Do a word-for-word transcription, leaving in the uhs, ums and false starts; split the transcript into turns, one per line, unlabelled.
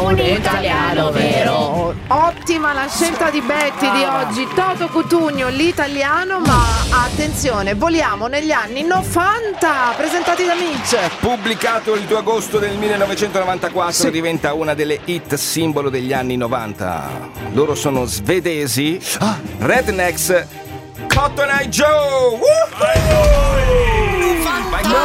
un italiano vero.
Ottima la scelta di Betty di oggi. Toto Cutugno, l'italiano, ma attenzione, voliamo negli anni novanta, presentati da Mitch.
Pubblicato il due agosto del millenovecentonovantaquattro, sì. Diventa una delle hit simbolo degli anni novanta. Loro sono svedesi, ah. Rednecks, Cotton Eye Joe. Woohoo!